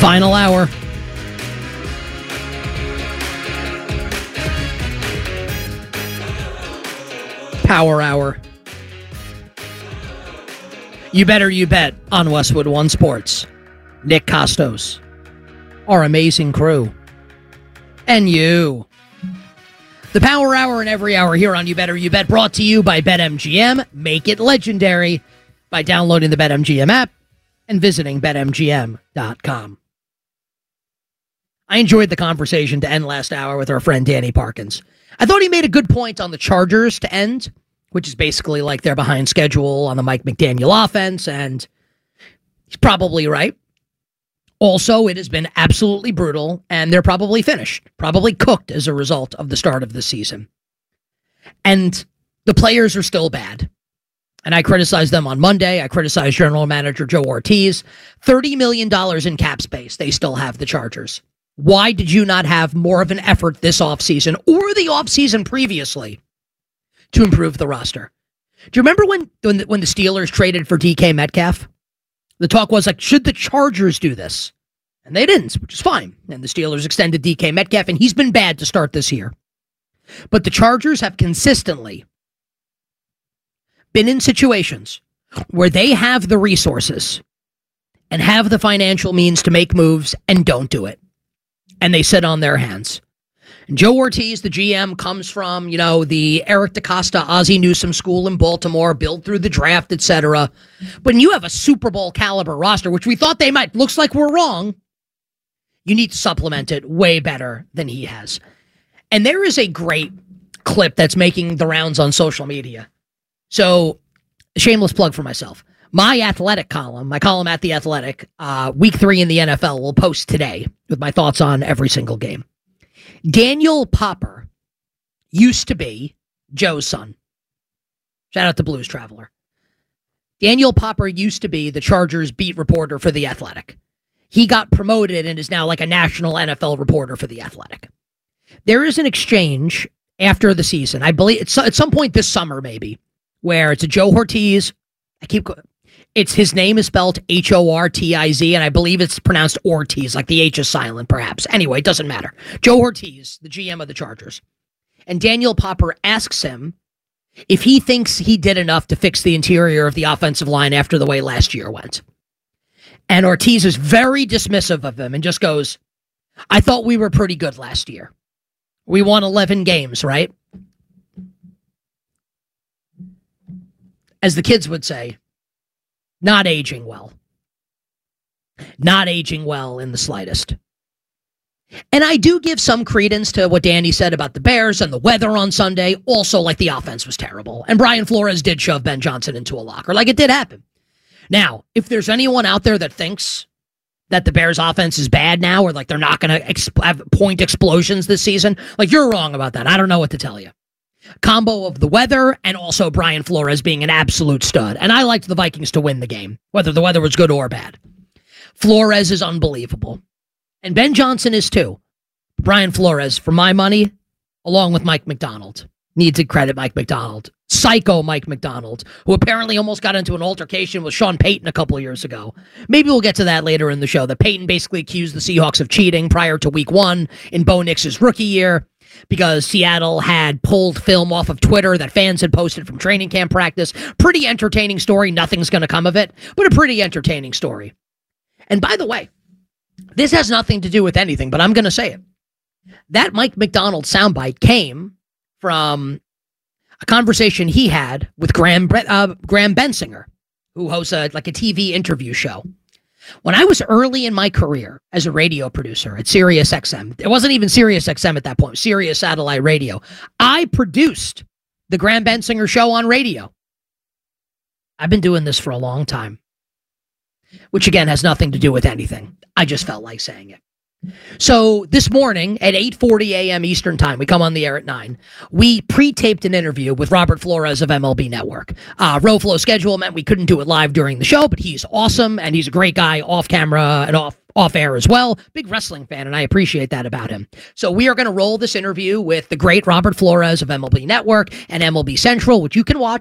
Final hour. Power hour. You better you bet on Westwood One Sports. Nick Costos, our amazing crew, and you. The Power Hour and every hour here on You Better You Bet, brought to you by BetMGM. Make it legendary by downloading the BetMGM app and visiting BetMGM.com. I enjoyed the conversation to end last hour with our friend Danny Parkins. I thought he made a good point on the Chargers to end, which is basically like they're behind schedule on the Mike McDaniel offense, and he's probably right. Also, it has been absolutely brutal, and they're probably finished, probably cooked as a result of the start of the season. And the players are still bad. And I criticized them on Monday. I criticized General Manager Joe Ortiz. $30 million in cap space. They still have the Chargers. Why did you not have more of an effort this offseason or the offseason previously to improve the roster? Do you remember when the Steelers traded for DK Metcalf? The talk was like, should the Chargers do this? And they didn't, which is fine. And the Steelers extended DK Metcalf, and he's been bad to start this year. But the Chargers have consistently been in situations where they have the resources and have the financial means to make moves and don't do it. And they sit on their hands. And Joe Ortiz, the GM, comes from, the Eric DeCosta, Ozzie Newsome school in Baltimore, build through the draft, etc. When you have a Super Bowl caliber roster, which we thought they might, looks like we're wrong, you need to supplement it way better than he has. And there is a great clip that's making the rounds on social media. So, shameless plug for myself. My Athletic column, my column at The Athletic, week 3 in the NFL, will post today with my thoughts on every single game. Daniel Popper used to be Joe's son. Shout out to Blues Traveler. Daniel Popper used to be the Chargers beat reporter for The Athletic. He got promoted and is now like a national NFL reporter for The Athletic. There is an exchange after the season, I believe it's at some point this summer maybe, where it's a Joe Ortiz. His name is spelled Hortiz, and I believe it's pronounced Ortiz, like the H is silent, perhaps. Anyway, it doesn't matter. Joe Ortiz, the GM of the Chargers. And Daniel Popper asks him if he thinks he did enough to fix the interior of the offensive line after the way last year went. And Ortiz is very dismissive of him and just goes, I thought we were pretty good last year. We won 11 games, right? As the kids would say, not aging well. Not aging well in the slightest. And I do give some credence to what Danny said about the Bears and the weather on Sunday. Also, like, the offense was terrible. And Brian Flores did shove Ben Johnson into a locker. Like, it did happen. Now, if there's anyone out there that thinks that the Bears offense is bad now, or like they're not going to have point explosions this season, like, you're wrong about that. I don't know what to tell you. Combo of the weather and also Brian Flores being an absolute stud. And I liked the Vikings to win the game, whether the weather was good or bad. Flores is unbelievable. And Ben Johnson is too. Brian Flores, for my money, along with Mike McDonald, need to credit Mike McDonald. Psycho Mike McDonald, who apparently almost got into an altercation with Sean Payton a couple of years ago. Maybe we'll get to that later in the show. That Payton basically accused the Seahawks of cheating prior to week 1 in Bo Nix's rookie year, because Seattle had pulled film off of Twitter that fans had posted from training camp practice. Pretty entertaining story. Nothing's going to come of it, but a pretty entertaining story. And by the way, this has nothing to do with anything, but I'm going to say it. That Mike McDonald soundbite came from a conversation he had with Graham Bensinger, who hosts a TV interview show. When I was early in my career as a radio producer at Sirius XM, it wasn't even Sirius XM at that point, Sirius Satellite Radio, I produced the Graham Bensinger Show on radio. I've been doing this for a long time, which again has nothing to do with anything. I just felt like saying it. So this morning at 8:40 a.m. Eastern Time, we come on the air at 9. We pre-taped an interview with Robert Flores of MLB Network. RoFlo schedule meant we couldn't do it live during the show, but he's awesome and he's a great guy off camera and off air as well. Big wrestling fan, and I appreciate that about him. So we are going to roll this interview with the great Robert Flores of MLB Network and MLB Central, which you can watch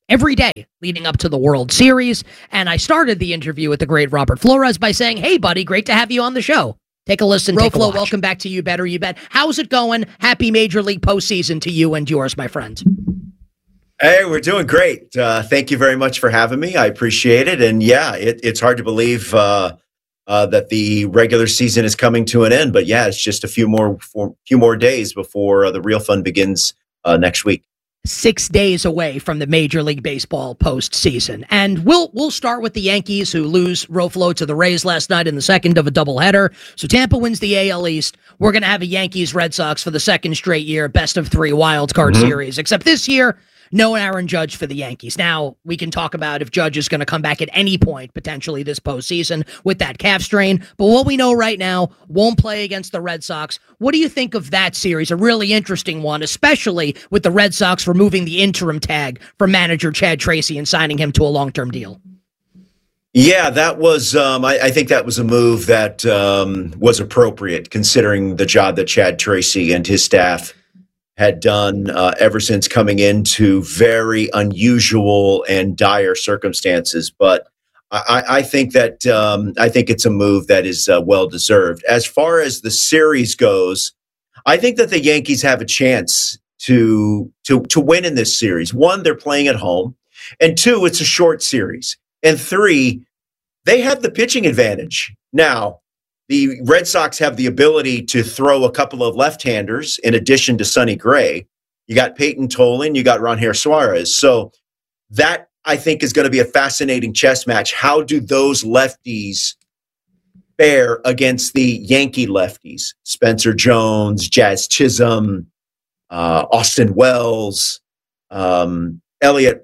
every day leading up to the World Series. And I started the interview with the great Robert Flores by saying, hey, buddy, great to have you on the show. Take a listen, Roflo, welcome back to You Better You Bet. How's it going? Happy Major League postseason to you and yours, my friend. Hey, we're doing great. Thank you very much for having me. I appreciate it. And yeah, it's hard to believe that the regular season is coming to an end. But yeah, it's just a few more days before the real fun begins next week. 6 days away from the Major League Baseball postseason. And we'll start with the Yankees, who lose Roflo to the Rays last night in the second of a doubleheader. So Tampa wins the AL East. We're going to have a Yankees-Red Sox for the second straight year, best of three wild card series. Except this year, no Aaron Judge for the Yankees. Now, we can talk about if Judge is going to come back at any point, potentially this postseason, with that calf strain. But what we know right now, won't play against the Red Sox. What do you think of that series? A really interesting one, especially with the Red Sox removing the interim tag from manager Chad Tracy and signing him to a long-term deal. Yeah, that was, I think that was a move that was appropriate, considering the job that Chad Tracy and his staff had done ever since coming into very unusual and dire circumstances. But I think that I think it's a move that is well deserved. As far as the series goes, I think that the Yankees have a chance to win in this series. One, they're playing at home, and two, it's a short series, and three, they have the pitching advantage. Now, the Red Sox have the ability to throw a couple of left-handers in addition to Sonny Gray. You got Peyton Tolan, you got Ronher Suarez. So that, I think, is going to be a fascinating chess match. How do those lefties fare against the Yankee lefties? Spencer Jones, Jazz Chisholm, Austin Wells, Elliott,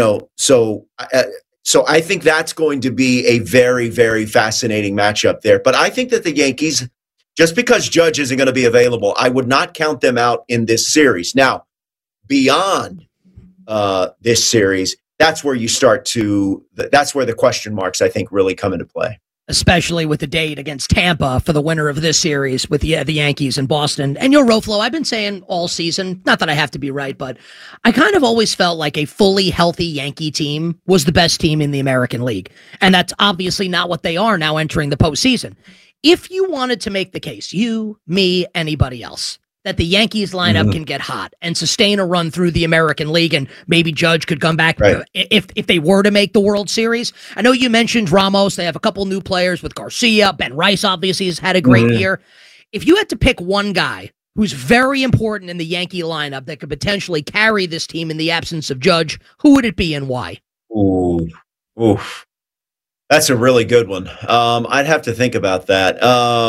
So I think that's going to be a very, very fascinating matchup there. But I think that the Yankees, just because Judge isn't going to be available, I would not count them out in this series. Now, beyond this series, that's where that's where the question marks, I think, really come into play. Especially with the date against Tampa for the winner of this series with the Yankees and Boston. And Roflo, I've been saying all season, not that I have to be right, but I kind of always felt like a fully healthy Yankee team was the best team in the American League. And that's obviously not what they are now entering the postseason. If you wanted to make the case, you, me, anybody else, that the Yankees lineup can get hot and sustain a run through the American League, and maybe Judge could come back if they were to make the World Series. I know you mentioned Ramos. They have a couple new players with Garcia. Ben Rice obviously has had a great year. If you had to pick one guy who's very important in the Yankee lineup that could potentially carry this team in the absence of Judge, who would it be and why? Oof. That's a really good one. I'd have to think about that.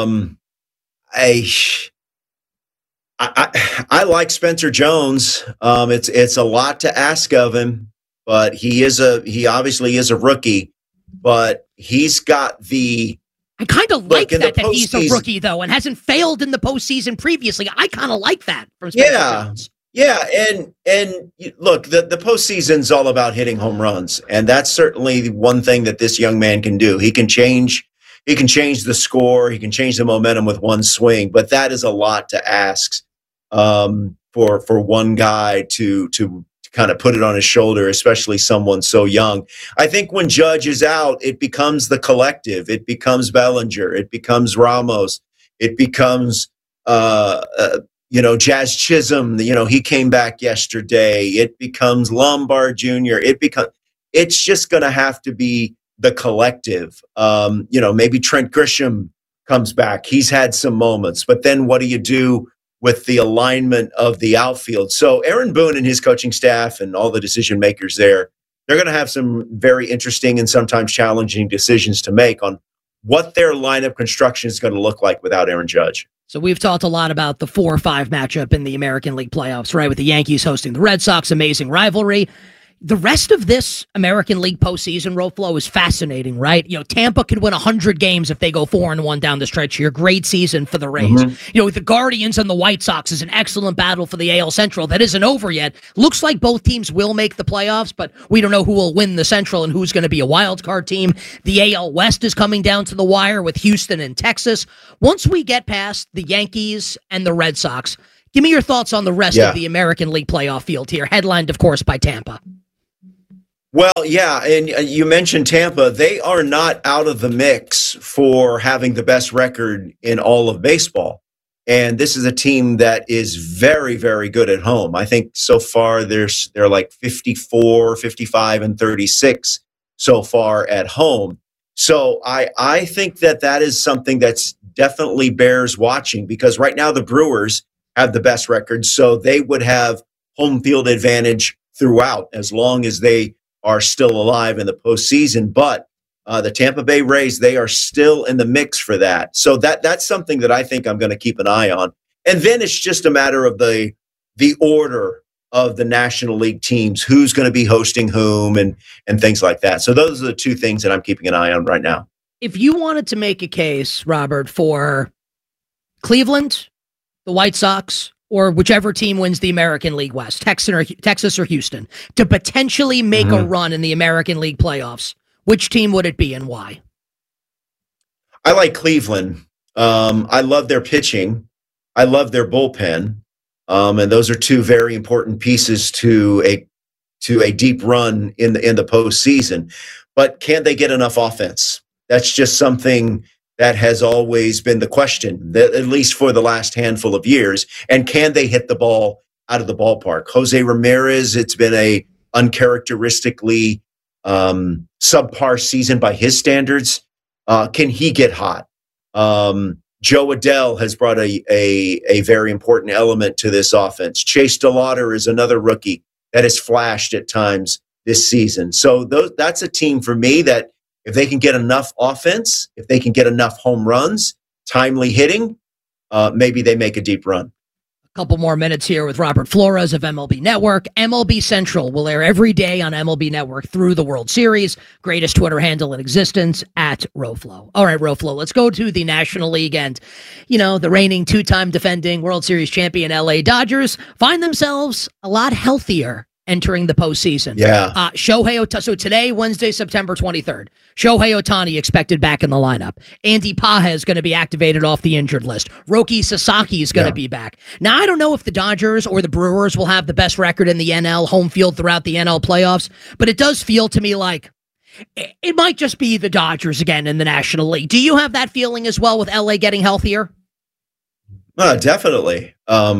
I like Spencer Jones. It's a lot to ask of him, but he obviously is a rookie, but he's got the. I kind of like that he's a rookie though and hasn't failed in the postseason previously. I kind of like that from Spencer Jones. Yeah, and look, the postseason's all about hitting home runs, and that's certainly one thing that this young man can do. He can change the score, he can change the momentum with one swing, but that is a lot to ask. For one guy to kind of put it on his shoulder, especially someone so young. I think when Judge is out, it becomes the collective. It becomes Bellinger. It becomes Ramos. It becomes, Jazz Chisholm. He came back yesterday. It becomes Lombard Jr. It's just going to have to be the collective. Maybe Trent Grisham comes back. He's had some moments, but then what do you do with the alignment of the outfield? So Aaron Boone and his coaching staff and all the decision makers there, they're going to have some very interesting and sometimes challenging decisions to make on what their lineup construction is going to look like without Aaron Judge. So we've talked a lot about the 4-5 matchup in the American League playoffs, right? With the Yankees hosting the Red Sox, amazing rivalry. The rest of this American League postseason, Roflo, is fascinating, right? Tampa could win 100 games if they go 4-1 down the stretch here. Great season for the Rays. The Guardians and the White Sox is an excellent battle for the AL Central that isn't over yet. Looks like both teams will make the playoffs, but we don't know who will win the Central and who's going to be a wild card team. The AL West is coming down to the wire with Houston and Texas. Once we get past the Yankees and the Red Sox, give me your thoughts on the rest of the American League playoff field here, headlined, of course, by Tampa. Well, yeah, and you mentioned Tampa. They are not out of the mix for having the best record in all of baseball. And this is a team that is very, very good at home. I think so far they're like 54, 55, and 36 so far at home. So I think that is something that's definitely bears watching, because right now the Brewers have the best record. So they would have home field advantage throughout as long as they are still alive in the postseason. But the Tampa Bay Rays, they are still in the mix for that. So that's something that I think I'm going to keep an eye on. And then it's just a matter of the order of the National League teams, who's going to be hosting whom and things like that. So those are the two things that I'm keeping an eye on right now. If you wanted to make a case, Robert, for Cleveland, the White Sox, or whichever team wins the American League West, Texas or Houston, to potentially make a run in the American League playoffs, which team would it be and why? I like Cleveland. I love their pitching. I love their bullpen. And those are two very important pieces to a deep run in the postseason. But can they get enough offense? That's just something that has always been the question, at least for the last handful of years. And can they hit the ball out of the ballpark? Jose Ramirez, it's been a uncharacteristically subpar season by his standards. Can he get hot? Joe Adell has brought a very important element to this offense. Chase DeLauter is another rookie that has flashed at times this season. So that's a team for me that, if they can get enough offense, if they can get enough home runs, timely hitting, maybe they make a deep run. A couple more minutes here with Robert Flores of MLB Network. MLB Central will air every day on MLB Network through the World Series. Greatest Twitter handle in existence, @RoFlo. All right, RoFlo, let's go to the National League. And, the reigning two-time defending World Series champion LA Dodgers find themselves a lot healthier entering the postseason. Yeah. Shohei Ohtani. So today, Wednesday, September 23rd, Shohei Ohtani expected back in the lineup. Andy Paja is going to be activated off the injured list. Roki Sasaki is going to be back. Now, I don't know if the Dodgers or the Brewers will have the best record in the NL home field throughout the NL playoffs, but it does feel to me like it might just be the Dodgers again in the National League. Do you have that feeling as well with LA getting healthier? Definitely.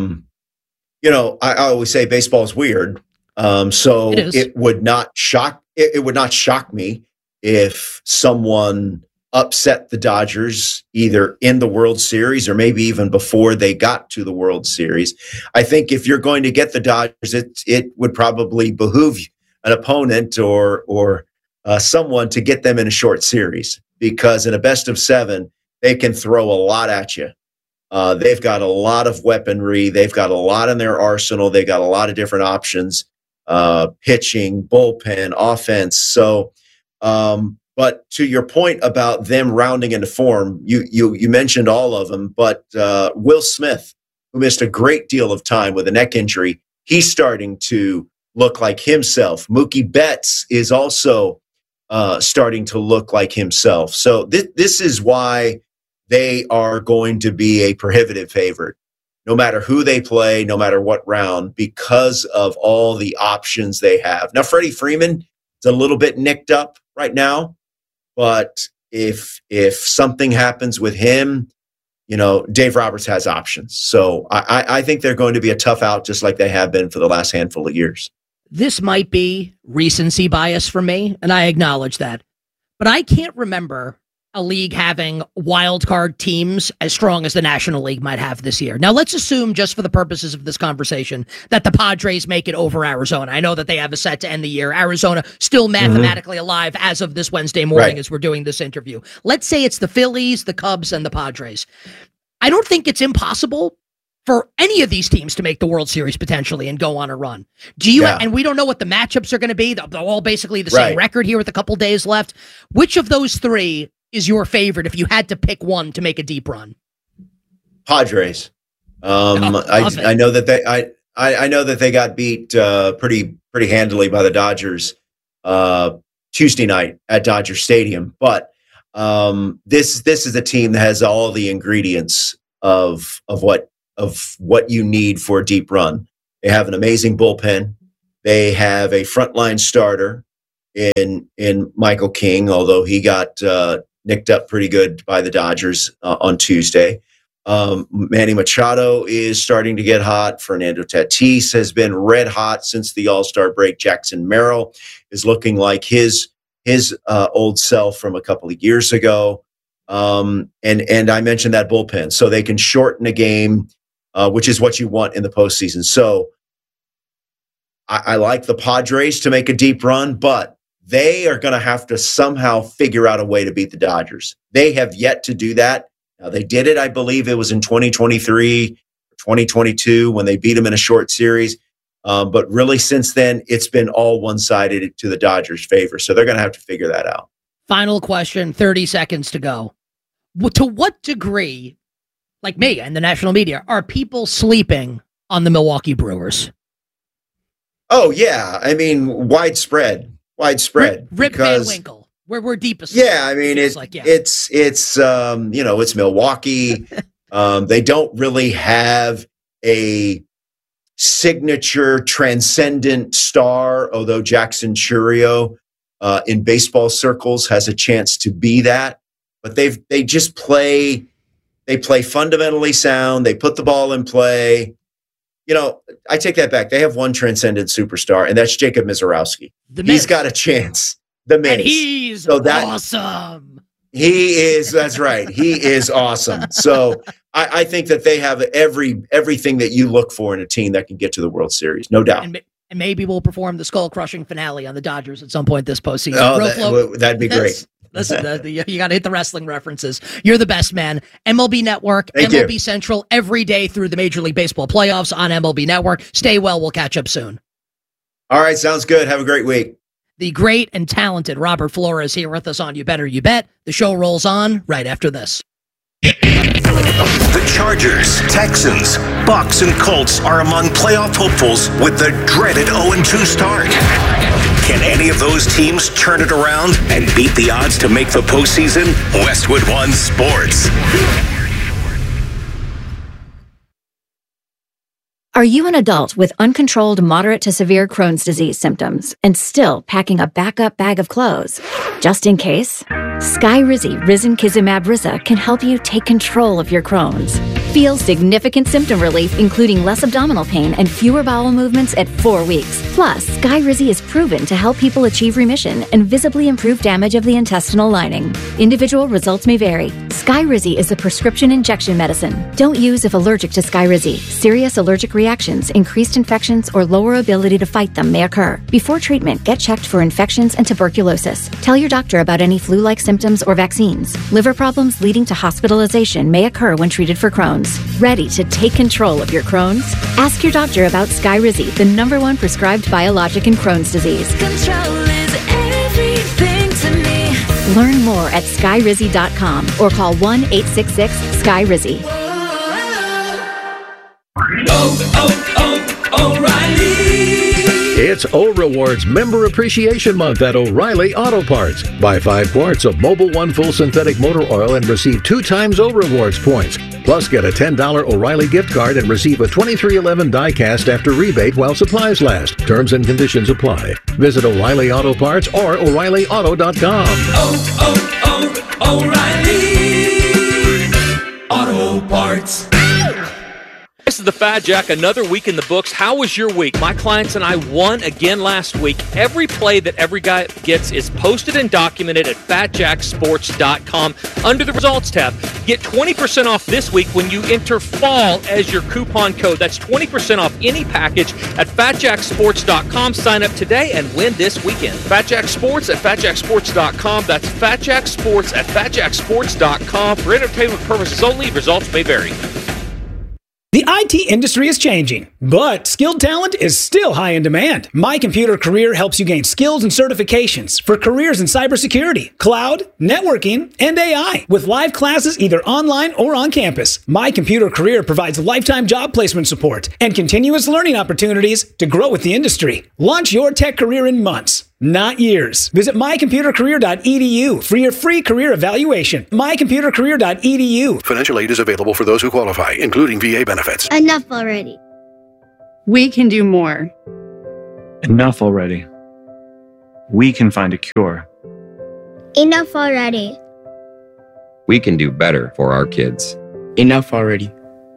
I always say baseball is weird. So it would not shock me if someone upset the Dodgers either in the World Series or maybe even before they got to the World Series. I think if you're going to get the Dodgers, it would probably behoove an opponent or someone to get them in a short series, because in a best of 7, they can throw a lot at you. They've got a lot of weaponry. They've got a lot in their arsenal. They've got a lot of different options. Pitching, bullpen, offense. So, but to your point about them rounding into form, you mentioned all of them, but Will Smith, who missed a great deal of time with a neck injury, he's starting to look like himself. Mookie Betts is also starting to look like himself. So this is why they are going to be a prohibitive favorite, no matter who they play, no matter what round, because of all the options they have. Now, Freddie Freeman is a little bit nicked up right now, but if something happens with him, Dave Roberts has options. So I think they're going to be a tough out, just like they have been for the last handful of years. This might be recency bias for me, and I acknowledge that, but I can't remember a league having wild card teams as strong as the National League might have this year. Now, let's assume, just for the purposes of this conversation, that the Padres make it over Arizona. I know that they have a set to end the year. Arizona still mathematically alive as of this Wednesday morning as we're doing this interview. Let's say it's the Phillies, the Cubs, and the Padres. I don't think it's impossible for any of these teams to make the World Series potentially and go on a run. And we don't know what the matchups are going to be. They're all basically the same record here with a couple days left. Which of those three is your favorite if you had to pick one to make a deep run? Padres. I know that I know that they got beat pretty handily by the Dodgers Tuesday night at Dodger Stadium, but this is a team that has all the ingredients of what you need for a deep run. They have an amazing bullpen. They have a frontline starter in Michael King, although he got nicked up pretty good by the Dodgers on Tuesday. Manny Machado is starting to get hot. Fernando Tatis has been red hot since the All-Star break. Jackson Merrill is looking like his old self from a couple of years ago. And I mentioned that bullpen, so they can shorten a game, which is what you want in the postseason. So I like the Padres to make a deep run, but they are going to have to somehow figure out a way to beat the Dodgers. They have yet to do that. Now, they did it, I believe it was in 2023, 2022, when they beat them in a short series. But really, since then, it's been all one-sided to the Dodgers' favor. So they're going to have to figure that out. Final question, 30 seconds to go. To what degree, like me and the national media, are people sleeping on the Milwaukee Brewers? Oh, yeah. I mean, widespread. Rip Van Winkle. We're deep asleep. Yeah, I mean, it's Milwaukee. They don't really have a signature transcendent star, although Jackson Chourio in baseball circles has a chance to be that. But they just play fundamentally sound. They put the ball in play. I take that back. They have one transcendent superstar, and that's Jacob Mizorowski. He's got a chance. The Miz. And he's awesome. He is. That's right. He is awesome. So I think that they have everything that you look for in a team that can get to the World Series, no doubt. And maybe we'll perform the skull-crushing finale on the Dodgers at some point this postseason. Oh, that'd be great. Listen, you got to hit the wrestling references. You're the best, man. MLB Network, Thank MLB you. Central, every day through the Major League Baseball playoffs on MLB Network. Stay well. We'll catch up soon. All right. Sounds good. Have a great week. The great and talented Robert Flores here with us on You Better You Bet. The show rolls on right after this. The Chargers, Texans, Bucks, and Colts are among playoff hopefuls with the dreaded 0-2 start. Can any of those teams turn it around and beat the odds to make the postseason? Westwood One Sports. Are you an adult with uncontrolled moderate to severe Crohn's disease symptoms and still packing a backup bag of clothes? Just in case, Skyrizi Risankizumab Risa can help you take control of your Crohn's. Feel significant symptom relief, including less abdominal pain and fewer bowel movements at 4 weeks. Plus, Skyrizi is proven to help people achieve remission and visibly improve damage of the intestinal lining. Individual results may vary. Skyrizi is a prescription injection medicine. Don't use if allergic to Skyrizi. Serious allergic reactions, increased infections, or lower ability to fight them may occur. Before treatment, get checked for infections and tuberculosis. Tell your doctor about any flu-like symptoms or vaccines. Liver problems leading to hospitalization may occur when treated for Crohn's. Ready to take control of your Crohn's? Ask your doctor about Skyrizi, the #1 prescribed biologic in Crohn's disease. Control is everything to me. Learn more at skyrizi.com or call 1-866-SKYRIZI. O'Reilly. It's O-Rewards Member Appreciation Month at O'Reilly Auto Parts. Buy 5 quarts of Mobil 1 full synthetic motor oil and receive 2 times O-Rewards points. Plus, get a $10 O'Reilly gift card and receive a 2311 die-cast after rebate while supplies last. Terms and conditions apply. Visit O'Reilly Auto Parts or O'ReillyAuto.com. O'Reilly Auto Parts. This is the Fat Jack, another week in the books. How was your week? My clients and I won again last week. Every play that every guy gets is posted and documented at FatJackSports.com under the Results tab. Get 20% off this week when you enter FALL as your coupon code. That's 20% off any package at FatJackSports.com. Sign up today and win this weekend. Fat Jack Sports at FatJackSports.com. That's Fat Jack Sports at FatJackSports.com. For entertainment purposes only, results may vary. The IT industry is changing, but skilled talent is still high in demand. My Computer Career helps you gain skills and certifications for careers in cybersecurity, cloud, networking, and AI, with live classes either online or on campus. My Computer Career provides lifetime job placement support and continuous learning opportunities to grow with the industry. Launch your tech career in months, not years. Visit mycomputercareer.edu for your free career evaluation. mycomputercareer.edu. Financial aid is available for those who qualify, including VA benefits. Enough already. We can do more. Enough already. we can find a cure. Enough already. We can do better for our kids. Enough already.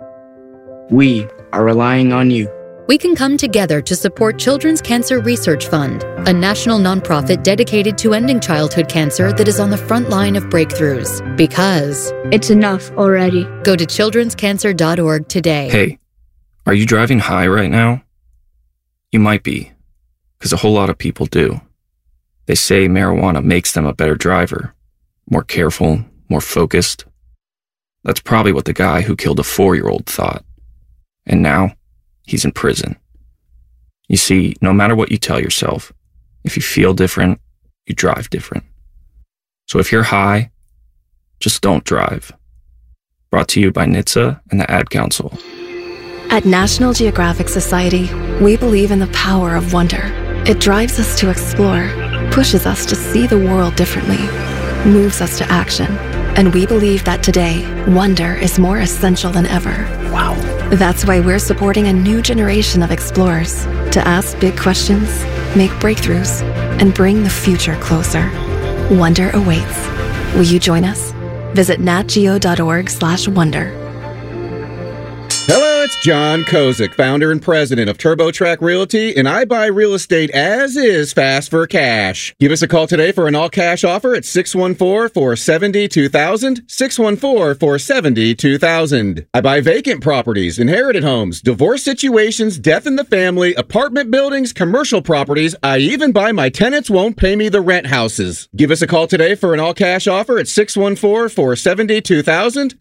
We are relying on you. We can come together to support Children's Cancer Research Fund, a national nonprofit dedicated to ending childhood cancer that is on the front line of breakthroughs. Because it's enough already. Go to childrenscancer.org today. Hey, are you driving high right now? You might be, because a whole lot of people do. They say marijuana makes them a better driver, more careful, more focused. That's probably what the guy who killed a 4-year-old thought. And now, he's in prison. You see, no matter what you tell yourself, if you feel different, you drive different. So if you're high, just don't drive. Brought to you by NHTSA and the Ad Council. At National Geographic Society, we believe in the power of wonder. It drives us to explore, pushes us to see the world differently, moves us to action. And we believe that today, wonder is more essential than ever. Wow. That's why we're supporting a new generation of explorers to ask big questions, make breakthroughs, and bring the future closer. Wonder awaits. Will you join us? Visit natgeo.org/wonder. Hello, it's John Kozik, founder and president of TurboTrack Realty, and I buy real estate as is fast for cash. Give us a call today for an all-cash offer at 614-470-2000, 614-470-2000. I buy vacant properties, inherited homes, divorce situations, death in the family, apartment buildings, commercial properties. I even buy my tenants won't pay me the rent houses. Give us a call today for an all-cash offer at 614-470-2000,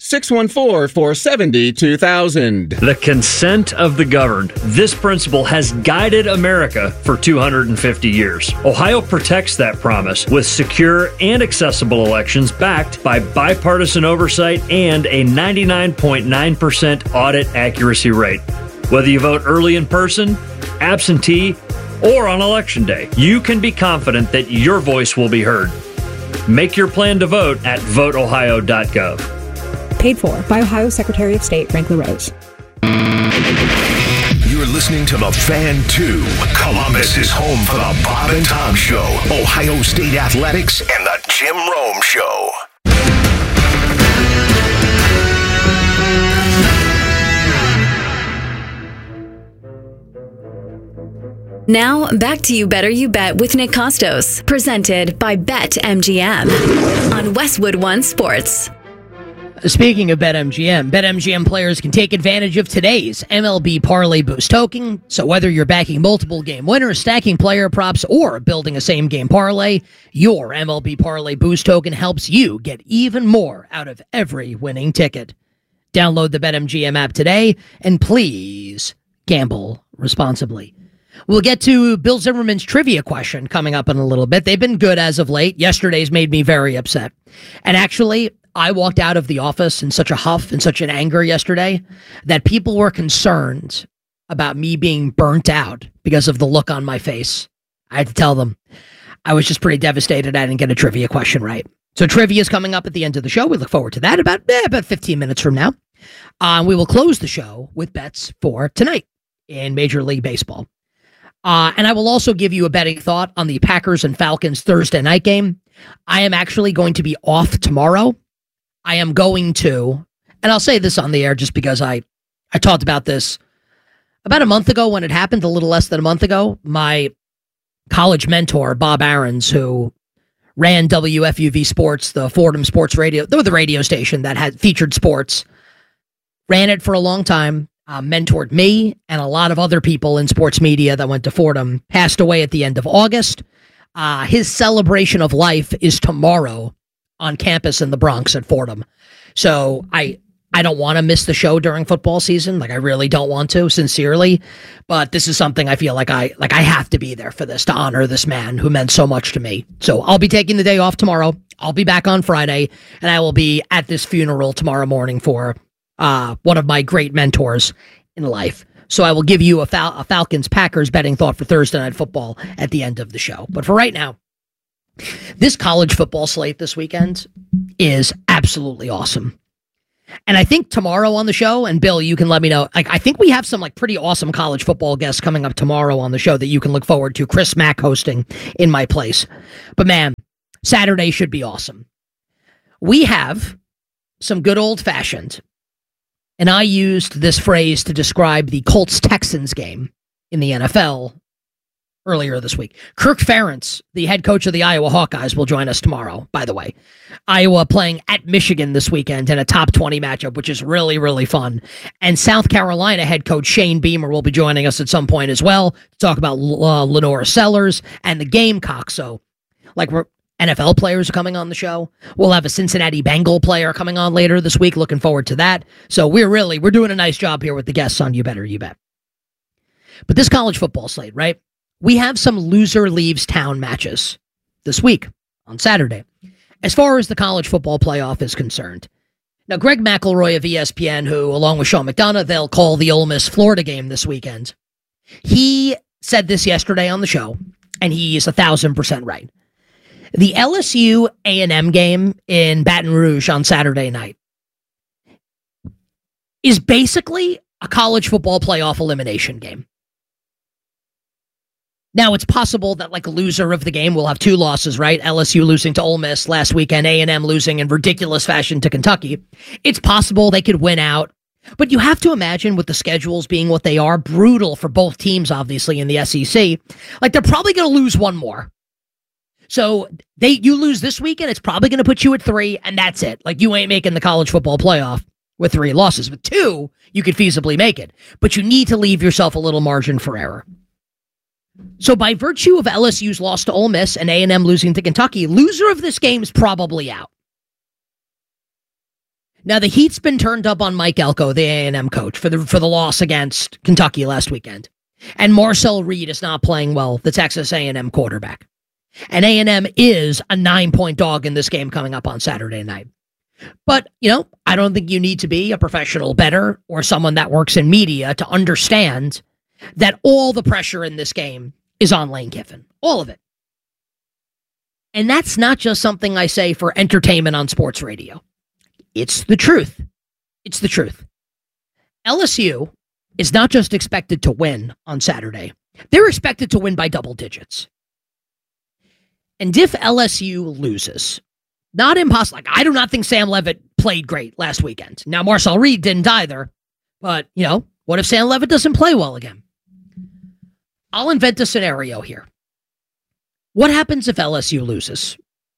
614-470-2000. The consent of the governed. This principle has guided America for 250 years. Ohio protects that promise with secure and accessible elections backed by bipartisan oversight and a 99.9% audit accuracy rate. Whether you vote early in person, absentee, or on Election Day, you can be confident that your voice will be heard. Make your plan to vote at voteohio.gov. Paid for by Ohio Secretary of State Frank LaRose. You're listening to The Fan 2. Columbus is home for the Bob and Tom Show, Ohio State Athletics, and the Jim Rome Show. Now, back to You Better You Bet with Nick Costos, presented by BetMGM on Westwood One Sports. Speaking of BetMGM players can take advantage of today's MLB Parlay Boost token. So whether you're backing multiple game winners, stacking player props, or building a same-game parlay, your MLB Parlay Boost token helps you get even more out of every winning ticket. Download the BetMGM app today, and please gamble responsibly. We'll get to Bill Zimmerman's trivia question coming up in a little bit. They've been good as of late. Yesterday's made me very upset. And actually, I walked out of the office in such a huff and such an anger yesterday that people were concerned about me being burnt out because of the look on my face. I had to tell them I was just pretty devastated I didn't get a trivia question right. So trivia is coming up at the end of the show. We look forward to that about 15 minutes from now. We will close the show with bets for tonight in Major League Baseball. And I will also give you a betting thought on the Packers and Falcons Thursday night game. I am actually going to be off tomorrow. I am going to, and I'll say this on the air just because I talked about this about a month ago when it happened, a little less than a month ago. My college mentor, Bob Aarons, who ran WFUV Sports, the Fordham Sports Radio, the radio station that had featured sports, ran it for a long time, mentored me and a lot of other people in sports media that went to Fordham, passed away at the end of August. His celebration of life is tomorrow on campus in the Bronx at Fordham. So I don't want to miss the show during football season. Like, I really don't want to, sincerely. But this is something I feel like I have to be there for this, to honor this man who meant so much to me. So I'll be taking the day off tomorrow. I'll be back on Friday, and I will be at this funeral tomorrow morning for one of my great mentors in life. So I will give you a Falcons-Packers betting thought for Thursday Night Football at the end of the show. But for right now, this college football slate this weekend is absolutely awesome. And I think tomorrow on the show, and Bill, you can let me know, I think we have some pretty awesome college football guests coming up tomorrow on the show that you can look forward to. Chris Mack hosting in my place. But man, Saturday should be awesome. We have some good old-fashioned, and I used this phrase to describe the Colts-Texans game in the NFL earlier this week. Kirk Ferentz, the head coach of the Iowa Hawkeyes, will join us tomorrow, by the way. Iowa playing at Michigan this weekend in a top 20 matchup, which is really, really fun. And South Carolina head coach Shane Beamer will be joining us at some point as well to talk about Lenora Sellers and the Gamecocks. So, NFL players are coming on the show. We'll have a Cincinnati Bengal player coming on later this week. Looking forward to that. So we're doing a nice job here with the guests on You Better You Bet. But this college football slate, right? We have some loser leaves town matches this week on Saturday, as far as the college football playoff is concerned. Now, Greg McElroy of ESPN, who, along with Sean McDonough, they'll call the Ole Miss Florida game this weekend. He said this yesterday on the show, and he's 1,000% right. The LSU A&M game in Baton Rouge on Saturday night is basically a college football playoff elimination game. Now, it's possible that a loser of the game will have two losses, right? LSU losing to Ole Miss last weekend, A&M losing in ridiculous fashion to Kentucky. It's possible they could win out. But you have to imagine, with the schedules being what they are, brutal for both teams, obviously, in the SEC. They're probably going to lose one more. So you lose this weekend, it's probably going to put you at 3, and that's it. You ain't making the college football playoff with 3 losses. With 2, you could feasibly make it. But you need to leave yourself a little margin for error. So by virtue of LSU's loss to Ole Miss and A&M losing to Kentucky, loser of this game is probably out. Now, the heat's been turned up on Mike Elko, the A&M coach, for the loss against Kentucky last weekend. And Marcel Reed is not playing well, the Texas A&M quarterback. And A&M is a 9-point dog in this game coming up on Saturday night. But, I don't think you need to be a professional bettor or someone that works in media to understand that all the pressure in this game is on Lane Kiffin. All of it. And that's not just something I say for entertainment on sports radio. It's the truth. It's the truth. LSU is not just expected to win on Saturday. They're expected to win by double digits. And if LSU loses, not impossible. I do not think Sam Leavitt played great last weekend. Now, Marcel Reed didn't either. But, what if Sam Leavitt doesn't play well again? I'll invent a scenario here. What happens if LSU loses?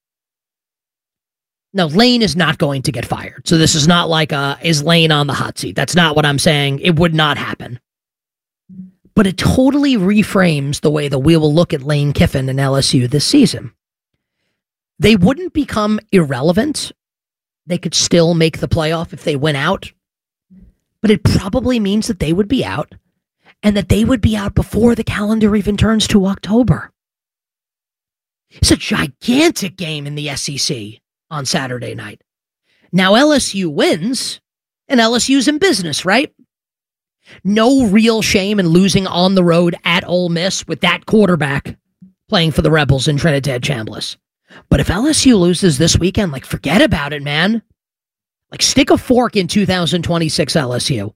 Now, Lane is not going to get fired. So this is not is Lane on the hot seat? That's not what I'm saying. It would not happen. But it totally reframes the way that we will look at Lane Kiffin and LSU this season. They wouldn't become irrelevant. They could still make the playoff if they win out. But it probably means that they would be out, and that they would be out before the calendar even turns to October. It's a gigantic game in the SEC on Saturday night. Now LSU wins, and LSU's in business, right? No real shame in losing on the road at Ole Miss with that quarterback playing for the Rebels in Trinidad Chambliss. But if LSU loses this weekend, forget about it, man. Stick a fork in 2026 LSU.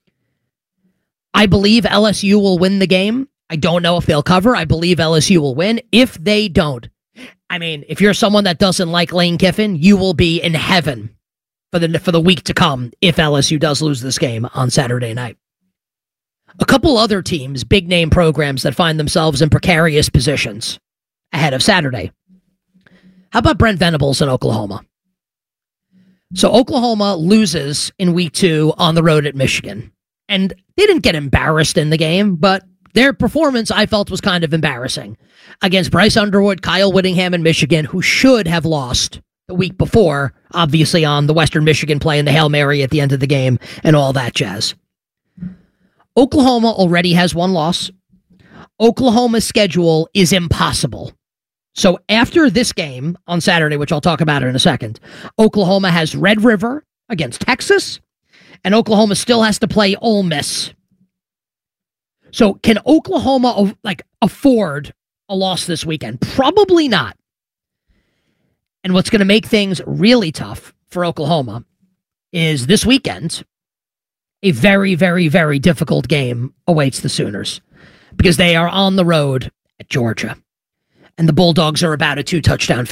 I believe LSU will win the game. I don't know if they'll cover. I believe LSU will win. If they don't, if you're someone that doesn't like Lane Kiffin, you will be in heaven for the week to come if LSU does lose this game on Saturday night. A couple other teams, big name programs that find themselves in precarious positions ahead of Saturday. How about Brent Venables in Oklahoma? So Oklahoma loses in week 2 on the road at Michigan. And they didn't get embarrassed in the game, but their performance, I felt, was kind of embarrassing against Bryce Underwood, Kyle Whittingham, and Michigan, who should have lost the week before, obviously on the Western Michigan play and the Hail Mary at the end of the game and all that jazz. Oklahoma already has 1 loss. Oklahoma's schedule is impossible. So after this game on Saturday, which I'll talk about in a second, Oklahoma has Red River against Texas, and Oklahoma still has to play Ole Miss. So can Oklahoma afford a loss this weekend? Probably not. And what's going to make things really tough for Oklahoma is this weekend, a very, very, very difficult game awaits the Sooners because they are on the road at Georgia. And the Bulldogs are about a 2-touchdown